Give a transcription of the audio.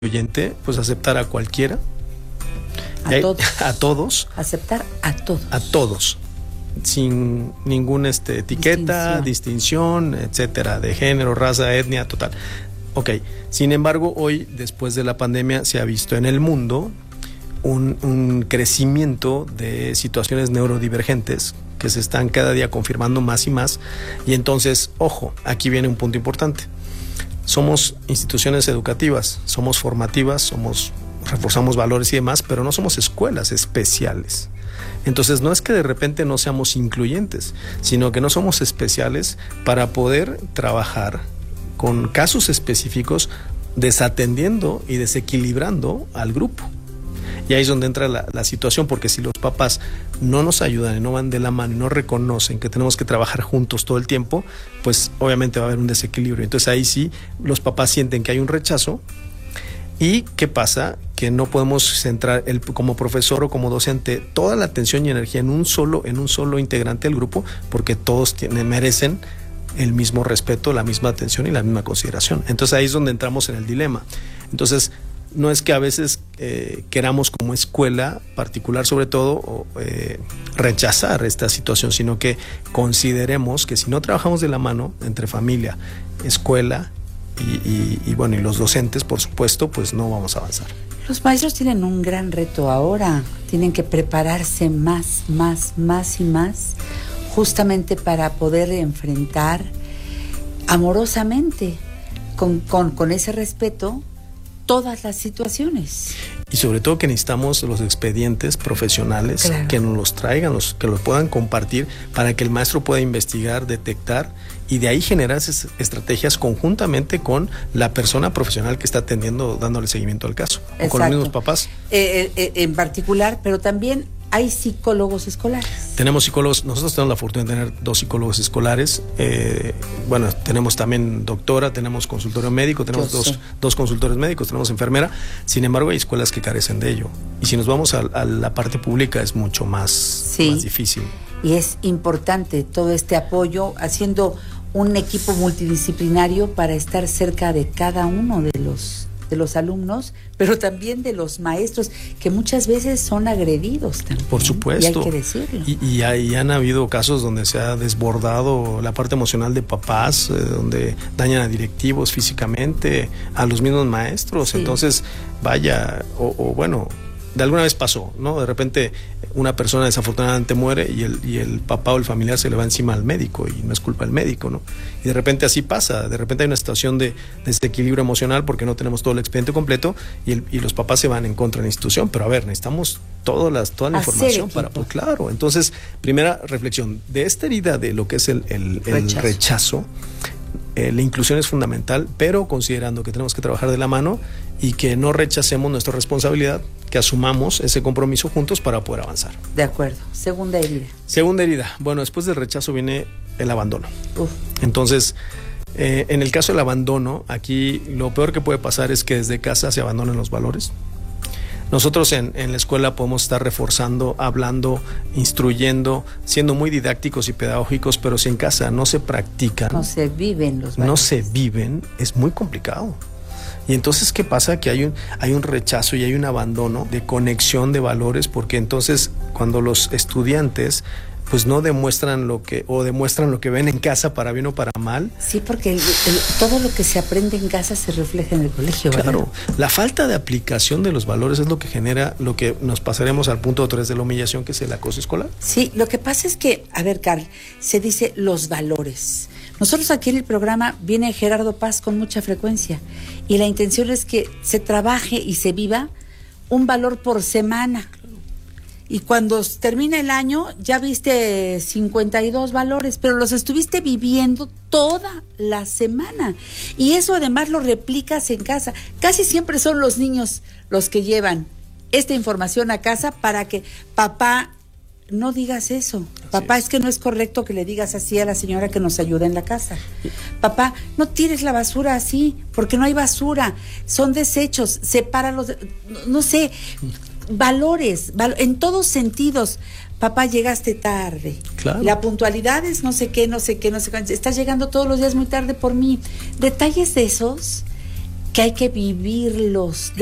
incluyente, pues aceptar a cualquiera. A todos. Aceptar a todos. A todos. Sin ninguna etiqueta, distinción, etcétera, de género, raza, etnia, total. Ok. Sin embargo, hoy, después de la pandemia, se ha visto en el mundo un crecimiento de situaciones neurodivergentes que se están cada día confirmando más y más. Y entonces, ojo, aquí viene un punto importante. Somos instituciones educativas, somos formativas, reforzamos valores y demás, pero no somos escuelas especiales. Entonces no es que de repente no seamos incluyentes, sino que no somos especiales para poder trabajar con casos específicos, desatendiendo y desequilibrando al grupo. Y ahí es donde entra la situación, porque si los papás no nos ayudan y no van de la mano y no reconocen que tenemos que trabajar juntos todo el tiempo, pues obviamente va a haber un desequilibrio. Entonces ahí sí los papás sienten que hay un rechazo. ¿Y qué pasa? Que no podemos centrar como profesor o como docente toda la atención y energía en un solo integrante del grupo, porque todos merecen el mismo respeto, la misma atención y la misma consideración. Entonces ahí es donde entramos en el dilema. Entonces no es que a veces queramos como escuela particular sobre todo rechazar esta situación, sino que consideremos que si no trabajamos de la mano entre familia, escuela y los docentes, por supuesto, pues no vamos a avanzar. Los maestros tienen un gran reto ahora, tienen que prepararse más y más, justamente para poder enfrentar amorosamente, con ese respeto, todas las situaciones. Y sobre todo que necesitamos los expedientes profesionales, claro, que nos los traigan, que los puedan compartir para que el maestro pueda investigar, detectar y de ahí generar esas estrategias conjuntamente con la persona profesional que está atendiendo, dándole seguimiento al caso. O con los mismos papás. En particular, pero también hay psicólogos escolares. Tenemos psicólogos, nosotros tenemos la fortuna de tener 2 psicólogos escolares. Tenemos también doctora, tenemos consultorio médico, tenemos dos consultores médicos, tenemos enfermera. Sin embargo, hay escuelas que carecen de ello. Y si nos vamos a la parte pública es mucho más difícil. Y es importante todo este apoyo, haciendo un equipo multidisciplinario para estar cerca de cada uno de los alumnos, pero también de los maestros, que muchas veces son agredidos también. Por supuesto. Y hay que decirlo. Y han habido casos donde se ha desbordado la parte emocional de papás, donde dañan a directivos físicamente, a los mismos maestros. Sí. Entonces, de alguna vez pasó, ¿no? De repente una persona desafortunadamente muere y el papá o el familiar se le va encima al médico y no es culpa del médico, ¿no? Y de repente así pasa, de repente hay una situación de desequilibrio emocional porque no tenemos todo el expediente completo y los papás se van en contra de la institución, pero a ver, necesitamos toda la información para, pues claro. Entonces, primera reflexión, de esta herida de lo que es el rechazo, la inclusión es fundamental, pero considerando que tenemos que trabajar de la mano y que no rechacemos nuestra responsabilidad, que asumamos ese compromiso juntos para poder avanzar. De acuerdo. Segunda herida. Segunda herida. Bueno, después del rechazo viene el abandono. Entonces, en el caso del abandono, aquí lo peor que puede pasar es que desde casa se abandonen los valores. Nosotros en la escuela podemos estar reforzando, hablando, instruyendo, siendo muy didácticos y pedagógicos, pero si en casa no se practican, no se viven los valores. No se viven, es muy complicado. Y entonces, ¿qué pasa? Que hay un rechazo y hay un abandono de conexión de valores, porque entonces cuando los estudiantes pues no demuestran demuestran lo que ven en casa para bien o para mal. Sí, porque todo lo que se aprende en casa se refleja en el colegio, ¿verdad? Claro, la falta de aplicación de los valores es lo que genera lo que nos pasaremos al punto 3 de la humillación, que es el acoso escolar. Sí, lo que pasa es que, a ver, Carl, se dice los valores. Nosotros aquí en el programa viene Gerardo Paz con mucha frecuencia y la intención es que se trabaje y se viva un valor por semana. Y cuando termina el año ya viste 52 valores, pero los estuviste viviendo toda la semana. Y eso además lo replicas en casa. Casi siempre son los niños los que llevan esta información a casa para que papá, no digas eso. Papá, es que no es correcto que le digas así a la señora que nos ayuda en la casa. Papá, no tires la basura así, porque no hay basura. Son desechos, sepáralos. No sé, valores, en todos sentidos. Papá, llegaste tarde. Claro. La puntualidad es no sé qué. Estás llegando todos los días muy tarde por mí. Detalles de esos que hay que vivirlos.